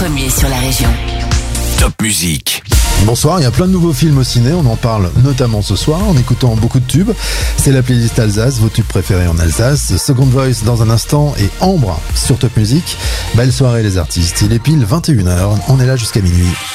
Premier sur la région. Top Musique. Bonsoir, il y a plein de nouveaux films au ciné, on en parle notamment ce soir en écoutant beaucoup de tubes. C'est la playlist Alsace, vos tubes préférés en Alsace. Second Voice dans un instant et Ambre sur Top Musique. Belle soirée les artistes, il est pile 21h, on est là jusqu'à minuit.